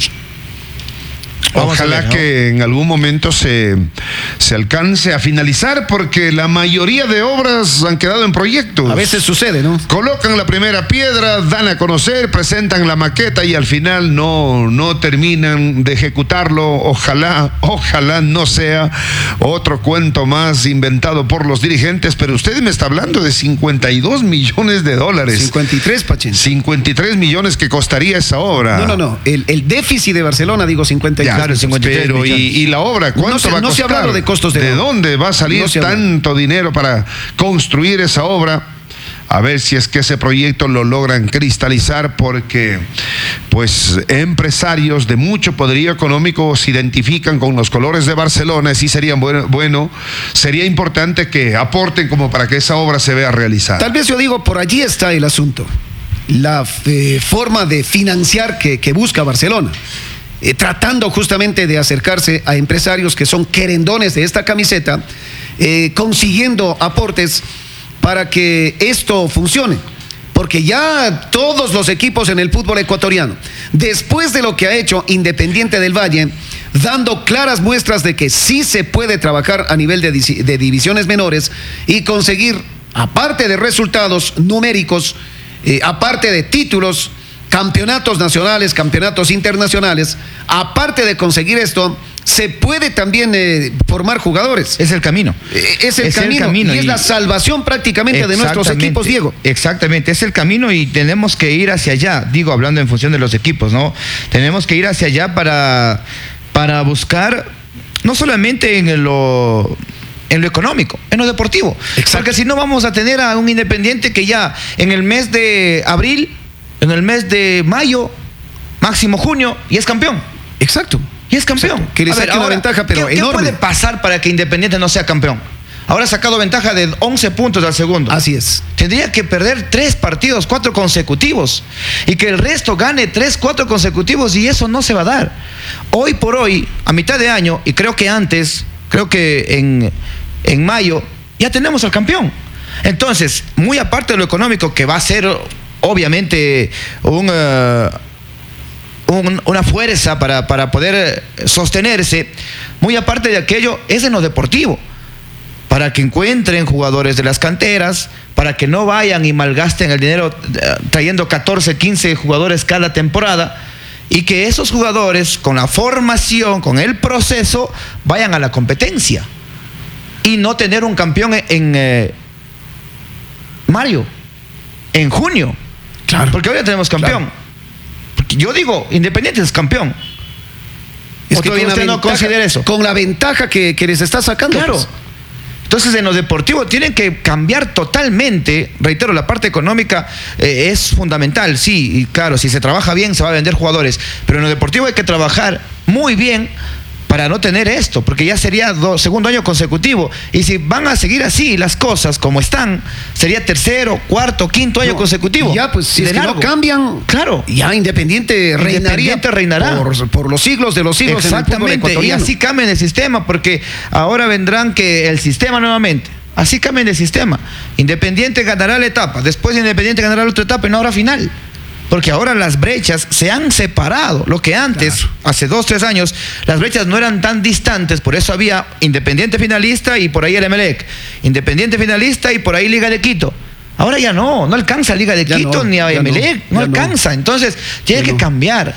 Ojalá ver, ¿no? Que en algún momento se alcance a finalizar, porque la mayoría de obras han quedado en proyectos. A veces sucede, ¿no? Colocan la primera piedra, dan a conocer, presentan la maqueta y al final no terminan de ejecutarlo. Ojalá no sea otro cuento más inventado por los dirigentes, pero usted me está hablando de 52 millones de dólares. 53, Pachín. 53 millones que costaría esa obra. No. El déficit de Barcelona, digo 53. Ya. Claro, 53 pero y la obra, ¿cuánto va a costar? No se ha hablado de costos ¿De dónde va a salir tanto dinero para construir esa obra? A ver si es que ese proyecto lo logran cristalizar, porque pues empresarios de mucho poderío económico se identifican con los colores de Barcelona, y sí sería sería importante que aporten como para que esa obra se vea realizada. Tal vez yo digo, por allí está el asunto, la forma de financiar que busca Barcelona. Tratando justamente de acercarse a empresarios que son querendones de esta camiseta, consiguiendo aportes para que esto funcione, porque ya todos los equipos en el fútbol ecuatoriano, después de lo que ha hecho Independiente del Valle, dando claras muestras de que sí se puede trabajar a nivel de divisiones menores y conseguir, aparte de resultados numéricos, aparte de títulos, campeonatos nacionales, campeonatos internacionales, aparte de conseguir esto, se puede también formar jugadores. Es el camino. Es el camino y es la salvación prácticamente de nuestros equipos, Diego. Exactamente, es el camino y tenemos que ir hacia allá. Digo, hablando en función de los equipos, ¿no? Tenemos que ir hacia allá para buscar, no solamente en lo económico, en lo deportivo. Exacto. Porque si no, vamos a tener a un Independiente que ya en el mes de abril, en el mes de mayo, máximo junio, y es campeón. Exacto. Y es campeón. Que le saque una ventaja, pero ¿qué enorme. puede pasar para que Independiente no sea campeón? Ahora ha sacado ventaja de 11 puntos al segundo. Así es. Tendría que perder 3 partidos, 4 consecutivos. Y que el resto gane 3, 4 consecutivos, y eso no se va a dar. Hoy por hoy, a mitad de año, y creo que antes, creo que en mayo, ya tenemos al campeón. Entonces, muy aparte de lo económico, que va a ser obviamente una fuerza para poder sostenerse, muy aparte de aquello, es en lo deportivo, para que encuentren jugadores de las canteras, para que no vayan y malgasten el dinero trayendo 14, 15 jugadores cada temporada, y que esos jugadores, con la formación, con el proceso, vayan a la competencia, y no tener un campeón en mayo, en junio. Claro. Porque hoy ya tenemos campeón. Claro. Porque yo digo, Independiente es campeón. Es que usted no considera eso. Con la ventaja que les está sacando. Claro. Pues. Entonces, en lo deportivo tienen que cambiar totalmente. Reitero, la parte económica es fundamental. Sí, y claro, si se trabaja bien, se va a vender jugadores. Pero en lo deportivo hay que trabajar muy bien para no tener esto, porque ya sería segundo año consecutivo. Y si van a seguir así las cosas como están, sería tercero, cuarto, quinto año consecutivo. Ya, pues, si es que no cambian, claro, ya Independiente reinará por los siglos de los siglos. Exactamente, y así cambien el sistema, porque ahora vendrán que el sistema nuevamente. Así cambien el sistema. Independiente ganará la etapa, después Independiente ganará la otra etapa y no habrá final. Porque ahora las brechas se han separado. Lo que antes, hace 2, 3 años, las brechas no eran tan distantes, por eso había Independiente finalista y por ahí el Emelec. Independiente finalista y por ahí Liga de Quito. Ahora ya no alcanza Liga de Quito ni a Emelec, no alcanza. Entonces, tiene que cambiar.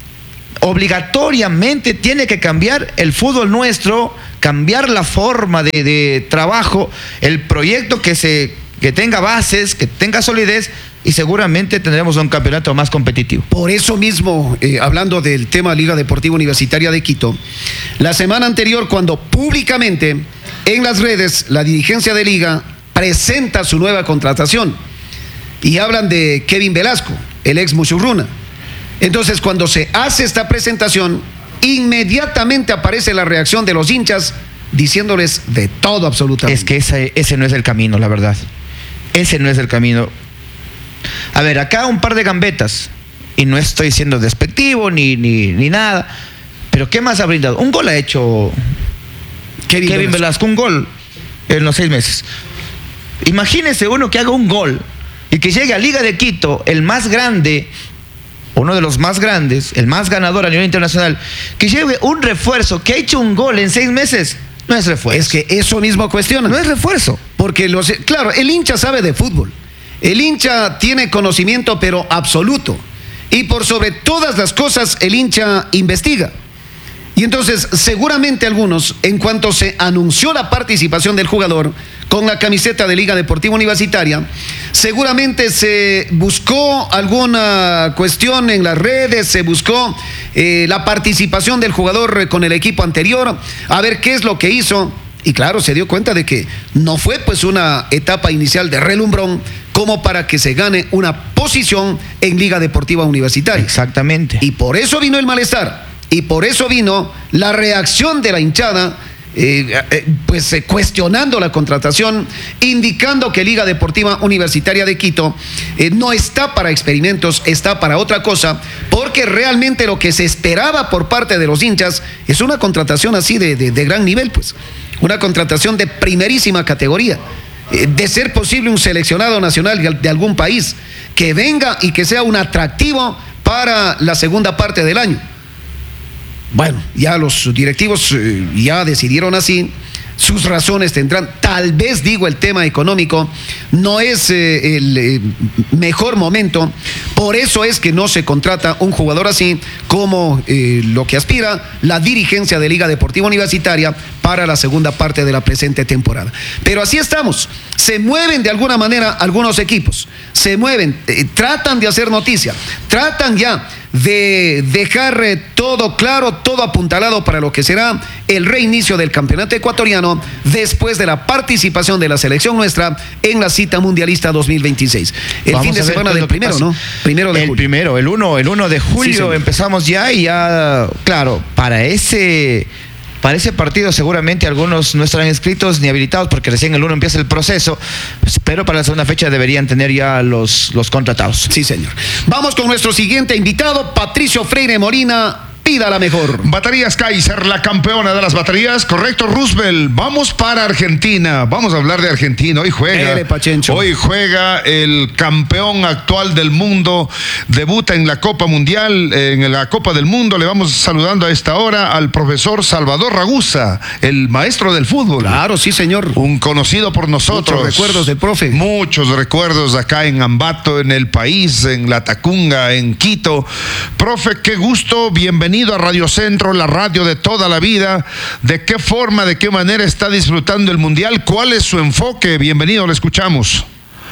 Obligatoriamente tiene que cambiar el fútbol nuestro, cambiar la forma de trabajo, el proyecto que tenga bases, que tenga solidez, y seguramente tendremos un campeonato más competitivo. Por eso mismo, hablando del tema Liga Deportiva Universitaria de Quito, la semana anterior, cuando públicamente en las redes la dirigencia de Liga presenta su nueva contratación y hablan de Kevin Velasco, el ex Muchurruna. Entonces, cuando se hace esta presentación, inmediatamente aparece la reacción de los hinchas diciéndoles de todo absolutamente. Es que ese no es el camino, la verdad. Ese no es el camino. A ver, acá un par de gambetas, y no estoy siendo despectivo ni nada, pero ¿qué más ha brindado? Un gol ha hecho Kevin Velasco, un gol en los 6 meses. Imagínese uno que haga un gol y que llegue a Liga de Quito, el más grande, uno de los más grandes, el más ganador a nivel internacional, que lleve un refuerzo que ha hecho un gol en 6 meses. No es refuerzo. Es que eso mismo cuestiona. No es refuerzo. Porque claro, el hincha sabe de fútbol. El hincha tiene conocimiento, pero absoluto. Y por sobre todas las cosas, el hincha investiga. Y entonces, seguramente algunos, en cuanto se anunció la participación del jugador con la camiseta de Liga Deportiva Universitaria, seguramente se buscó alguna cuestión en las redes, se buscó la participación del jugador con el equipo anterior, a ver qué es lo que hizo. Y claro, se dio cuenta de que no fue pues una etapa inicial de relumbrón como para que se gane una posición en Liga Deportiva Universitaria. Exactamente. Y por eso vino el malestar, y por eso vino la reacción de la hinchada, cuestionando la contratación, indicando que Liga Deportiva Universitaria de Quito no está para experimentos, está para otra cosa, porque realmente lo que se esperaba por parte de los hinchas es una contratación así de gran nivel, pues. Una contratación de primerísima categoría, de ser posible un seleccionado nacional de algún país, que venga y que sea un atractivo para la segunda parte del año. Bueno, ya los directivos ya decidieron así, sus razones tendrán. Tal vez, digo, el tema económico no es el mejor momento, por eso es que no se contrata un jugador así como lo que aspira la dirigencia de Liga Deportiva Universitaria para la segunda parte de la presente temporada. Pero así estamos, se mueven de alguna manera algunos equipos, se mueven, tratan de hacer noticia, tratan ya de dejar todo claro, todo apuntalado para lo que será el reinicio del campeonato ecuatoriano después de la participación de la selección nuestra en la cita mundialista 2026. El fin de semana del primero, ¿no? Primero de julio. El 1 de julio sí, empezamos ya, y ya, claro, para ese partido seguramente algunos no estarán inscritos ni habilitados porque recién el 1 empieza el proceso, pero para la segunda fecha deberían tener ya los contratados. Sí, señor. Vamos con nuestro siguiente invitado, Patricio Freire Molina. Pida la mejor. Baterías Kaiser, la campeona de las baterías. Correcto, Roosevelt. Vamos para Argentina. Vamos a hablar de Argentina. Hoy juega el campeón actual del mundo. Debuta en la Copa Mundial, en la Copa del Mundo. Le vamos saludando a esta hora al profesor Salvador Ragusa, el maestro del fútbol. Claro, sí, señor. Un conocido por nosotros. Muchos recuerdos del profe. Muchos recuerdos acá en Ambato, en el país, en La Tacunga, en Quito. Profe, qué gusto. Bienvenido a Radio Centro, la radio de toda la vida. ¿De qué forma, de qué manera está disfrutando el Mundial? ¿Cuál es su enfoque? Bienvenido, le escuchamos.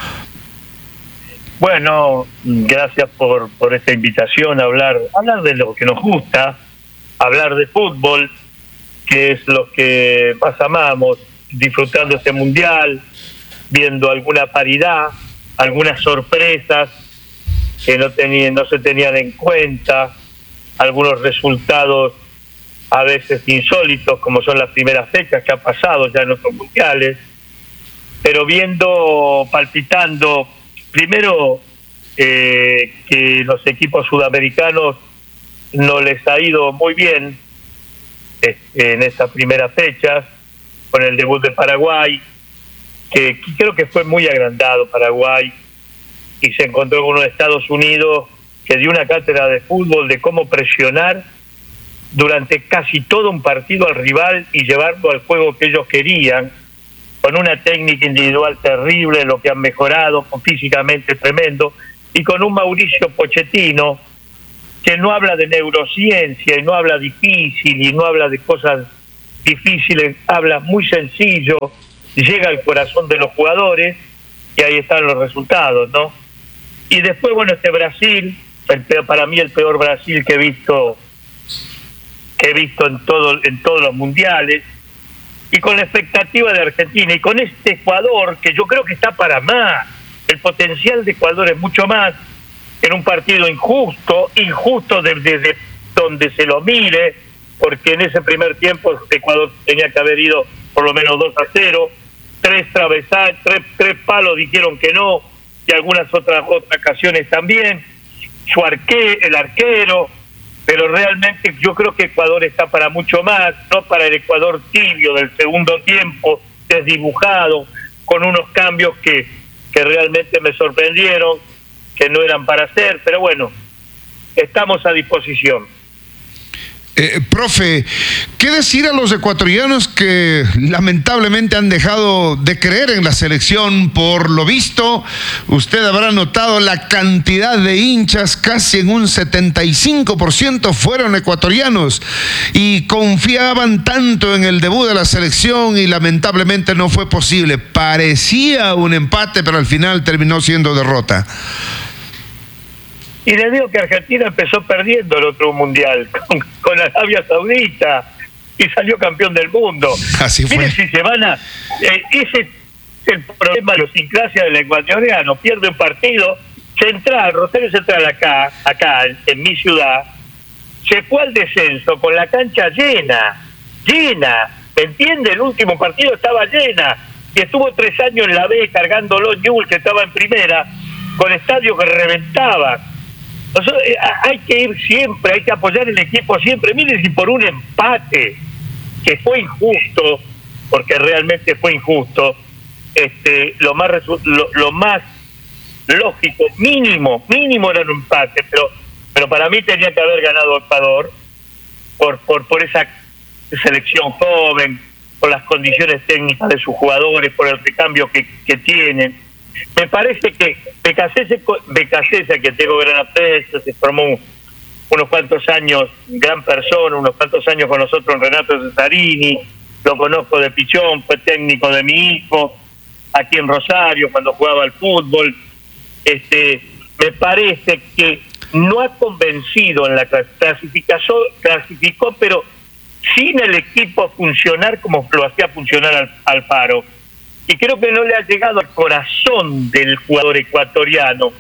Bueno, gracias por esta invitación a hablar de lo que nos gusta, hablar de fútbol, que es lo que más amamos, disfrutando este Mundial, viendo alguna paridad, algunas sorpresas que no se tenían en cuenta, algunos resultados a veces insólitos, como son las primeras fechas que han pasado ya en otros mundiales, pero palpitando, primero que los equipos sudamericanos no les ha ido muy bien en estas primeras fechas, con el debut de Paraguay, que creo que fue muy agrandado Paraguay, y se encontró con unos Estados Unidos que dio una cátedra de fútbol de cómo presionar durante casi todo un partido al rival y llevarlo al juego que ellos querían, con una técnica individual terrible, lo que han mejorado, físicamente tremendo, y con un Mauricio Pochettino que no habla de neurociencia y no habla difícil y no habla de cosas difíciles, habla muy sencillo, llega al corazón de los jugadores y ahí están los resultados, ¿no? Y después, bueno, este Brasil, para mí el peor Brasil que he visto en todos los mundiales, y con la expectativa de Argentina y con este Ecuador que yo creo que está para más. El potencial de Ecuador es mucho más, en un partido injusto desde donde se lo mire, porque en ese primer tiempo Ecuador tenía que haber ido por lo menos 2-0, tres palos dijeron que no, y algunas otras ocasiones también, el arquero, pero realmente yo creo que Ecuador está para mucho más, no para el Ecuador tibio del segundo tiempo, desdibujado, con unos cambios que realmente me sorprendieron, que no eran para hacer, pero bueno, estamos a disposición. Profe, ¿qué decir a los ecuatorianos que lamentablemente han dejado de creer en la selección? Por lo visto, usted habrá notado la cantidad de hinchas, casi en un 75% fueron ecuatorianos y confiaban tanto en el debut de la selección y lamentablemente no fue posible. Parecía un empate, pero al final terminó siendo derrota. Y le digo que Argentina empezó perdiendo el otro mundial con Arabia Saudita y salió campeón del mundo. Así fue. Miren si se van a... ese es el problema de la idiosincrasia del ecuatoriano. Pierde un partido central, Rosario Central acá en mi ciudad, se fue al descenso con la cancha llena. ¿Me entiende? El último partido estaba llena. Y estuvo 3 años en la B cargándolo Newell's, que estaba en primera, con estadios que reventaban. Hay que ir siempre, hay que apoyar el equipo siempre. Miren, si por un empate que fue injusto, porque realmente fue injusto, lo más lógico, mínimo era un empate, pero para mí tenía que haber ganado Ecuador por esa selección joven, por las condiciones técnicas de sus jugadores, por el recambio que tienen. Me parece que Becasese, que tengo gran aprecio, se formó unos cuantos años, gran persona, unos cuantos años con nosotros en Renato Cesarini, lo conozco de pichón, fue técnico de mi hijo, aquí en Rosario, cuando jugaba al fútbol. Me parece que no ha convencido en la clasificó, pero sin el equipo funcionar como lo hacía funcionar Alfaro. Y creo que no le ha llegado al corazón del jugador ecuatoriano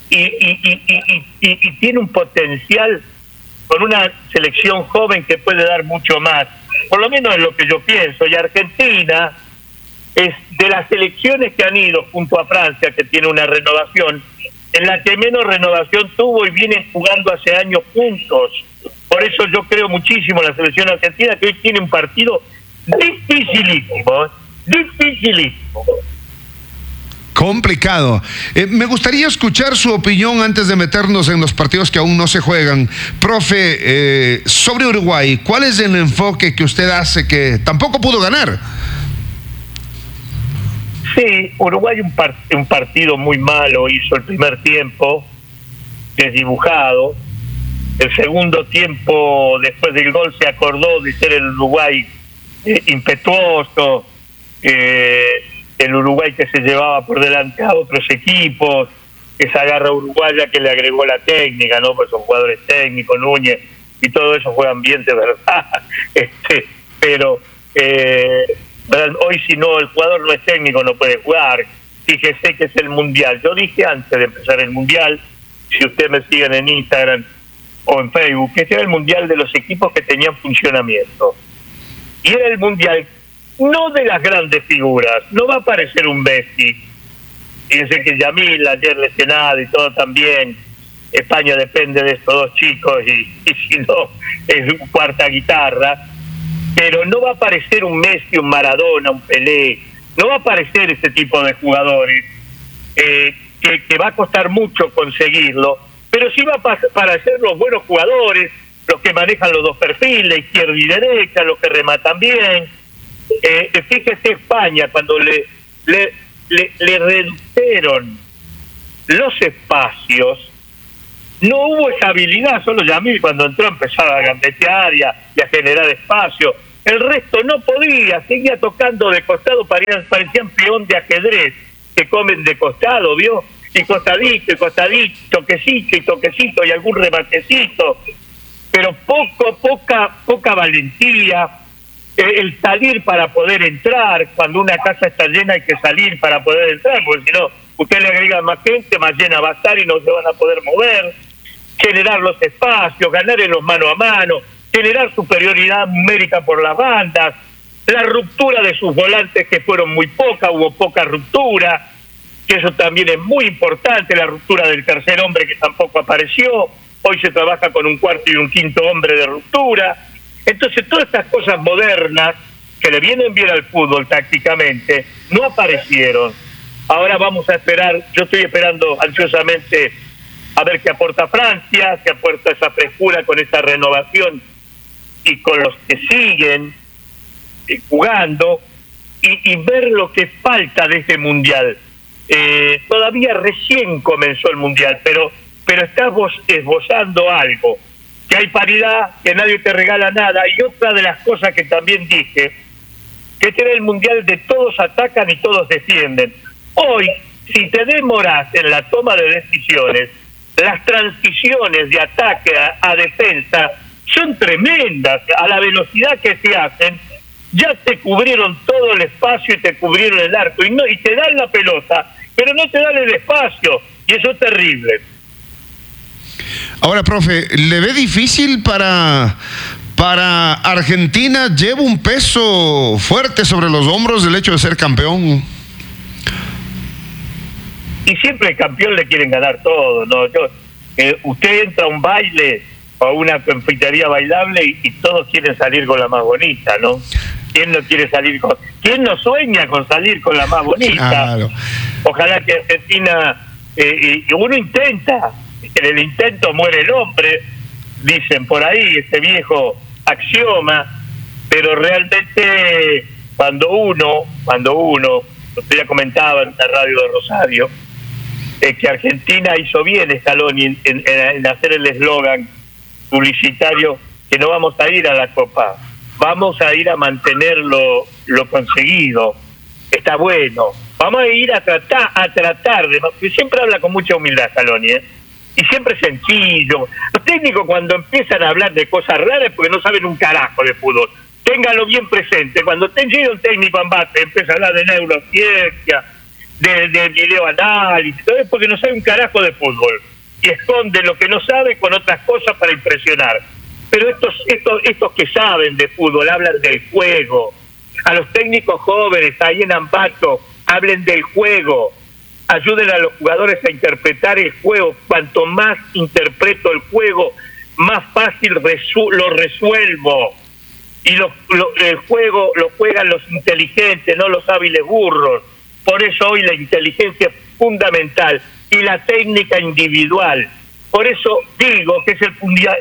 y tiene un potencial con una selección joven que puede dar mucho más, por lo menos es lo que yo pienso. Y Argentina es de las selecciones que han ido junto a Francia, que tiene una renovación, en la que menos renovación tuvo y vienen jugando hace años juntos. Por eso yo creo muchísimo en la selección argentina, que hoy tiene un partido dificilísimo. Complicado. Me gustaría escuchar su opinión antes de meternos en los partidos que aún no se juegan. Profe, sobre Uruguay, ¿cuál es el enfoque que usted hace que tampoco pudo ganar? Sí, Uruguay un partido muy malo hizo el primer tiempo, desdibujado. El segundo tiempo, después del gol, se acordó de ser el Uruguay impetuoso, el Uruguay que se llevaba por delante a otros equipos, esa garra uruguaya que le agregó la técnica, ¿no? Pues son jugadores técnicos, Núñez, y todo eso juegan bien de verdad. Pero hoy, si no, el jugador no es técnico, no puede jugar. Fíjese que es el Mundial. Yo dije antes de empezar el Mundial, si ustedes me siguen en Instagram, o en Facebook, que este era el mundial de los equipos que tenían funcionamiento. Y era el mundial no de las grandes figuras, no va a aparecer un Messi. Fíjense que Yamil ayer lesionado y todo también. España depende de estos dos chicos y si no es cuarta guitarra. Pero no va a aparecer un Messi, un Maradona, un Pelé. No va a aparecer ese tipo de jugadores que va a costar mucho conseguirlo. Pero sí va a aparecer los buenos jugadores, los que manejan los dos perfiles, izquierda y derecha, los que rematan bien. Fíjese España, cuando le redujeron los espacios, no hubo esa habilidad, solo Yamil cuando entró empezaba a gambetear y a generar espacio. El resto no podía, seguía tocando de costado, parecían peón de ajedrez que comen de costado, ¿vio? Y costadito, toquecito y toquecito y algún rematecito, pero poca valentía. El salir para poder entrar, cuando una casa está llena hay que salir para poder entrar, porque si no, usted le agrega más gente, más llena va a estar y no se van a poder mover. Generar los espacios, ganar en los mano a mano, generar superioridad numérica por las bandas, la ruptura de sus volantes que fueron muy pocas, hubo poca ruptura, que eso también es muy importante, la ruptura del tercer hombre que tampoco apareció, hoy se trabaja con un cuarto y un quinto hombre de ruptura. Entonces todas estas cosas modernas que le vienen bien al fútbol tácticamente no aparecieron. Ahora vamos a esperar, yo estoy esperando ansiosamente a ver qué aporta Francia, qué aporta esa frescura con esa renovación y con los que siguen jugando y ver lo que falta de este mundial. Todavía recién comenzó el mundial, pero estamos esbozando algo, que hay paridad, que nadie te regala nada. Y otra de las cosas que también dije, que este era el mundial de todos atacan y todos defienden. Hoy, si te demoras en la toma de decisiones, las transiciones de ataque a defensa son tremendas. A la velocidad que se hacen, ya te cubrieron todo el espacio y te cubrieron el arco y te dan la pelota, pero no te dan el espacio, y eso es terrible. Ahora, profe, ¿le ve difícil para Argentina? ¿Lleva un peso fuerte sobre los hombros del hecho de ser campeón? Y siempre el campeón le quieren ganar todo, ¿no? Usted entra a un baile o a una confitería bailable y todos quieren salir con la más bonita, ¿no? ¿Quién no quiere salir quién no sueña con salir con la más bonita? Claro. Ojalá que Argentina, uno intenta, en el intento muere el hombre, dicen por ahí, ese viejo axioma, pero realmente cuando uno, usted ya comentaba en la radio de Rosario, que Argentina hizo bien Scaloni en hacer el eslogan publicitario que no vamos a ir a la Copa, vamos a ir a mantener lo conseguido. Está bueno, vamos a ir a tratar de, porque siempre habla con mucha humildad Scaloni, y siempre sencillo. Los técnicos cuando empiezan a hablar de cosas raras porque no saben un carajo de fútbol. Ténganlo bien presente. Cuando llega un técnico en base, empieza a hablar de neurociencia, de videoanálisis, todo es porque no sabe un carajo de fútbol y esconde lo que no sabe con otras cosas para impresionar. Pero estos que saben de fútbol hablan del juego. A los técnicos jóvenes ahí en Ambato, hablen del juego, ayuden a los jugadores a interpretar el juego. Cuanto más interpreto el juego, más fácil lo resuelvo. Y el juego lo juegan los inteligentes, no los hábiles burros. Por eso hoy la inteligencia es fundamental y la técnica individual. Por eso digo que es el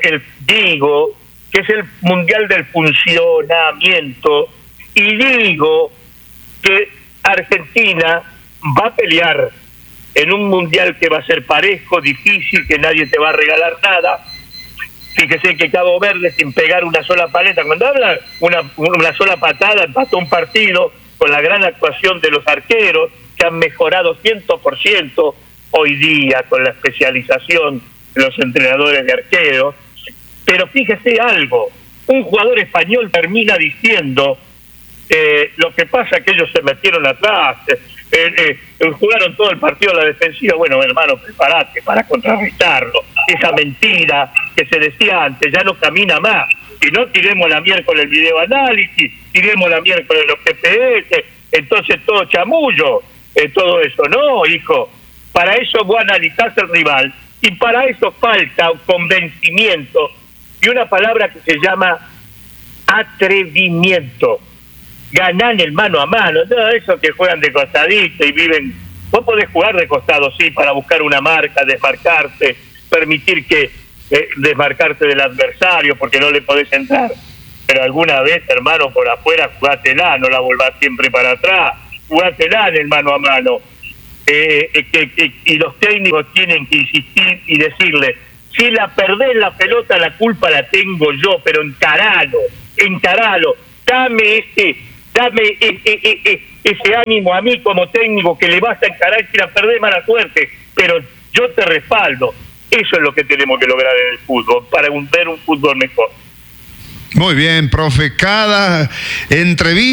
mundial del funcionamiento, y digo que Argentina va a pelear en un mundial que va a ser parejo, difícil, que nadie te va a regalar nada. Fíjese que Cabo Verde, sin pegar una sola paleta, cuando habla una sola patada, empató un partido con la gran actuación de los arqueros, que han mejorado 100% hoy día con la especialización de los entrenadores de arqueros. Pero fíjese algo, un jugador español termina diciendo, lo que pasa es que ellos se metieron atrás, jugaron todo el partido a la defensiva. Bueno, hermano, prepárate para contrarrestarlo. esa mentira que se decía antes, ya no camina más. Si no, tiremos la miércoles el videoanálisis, tiremos la miércoles los GPS, entonces todo chamullo, todo eso. No, hijo, para eso vos analizás el rival y para eso falta un convencimiento y una palabra que se llama atrevimiento. Ganar el mano a mano, todo eso que juegan de costadito y viven. Vos podés jugar de costado, sí, para buscar una marca, desmarcarte, permitir que desmarcarte del adversario porque no le podés entrar. Pero alguna vez, hermano, por afuera, jugátela, no la volvás siempre para atrás, jugátela en el mano a mano. Y los técnicos tienen que insistir y decirle, si la perdés la pelota, la culpa la tengo yo, pero encaralo, dame ese ánimo a mí como técnico que le vas a encarar si la perdés, mala suerte, pero yo te respaldo. Eso es lo que tenemos que lograr en el fútbol, para ver un fútbol mejor. Muy bien, profe, cada entrevista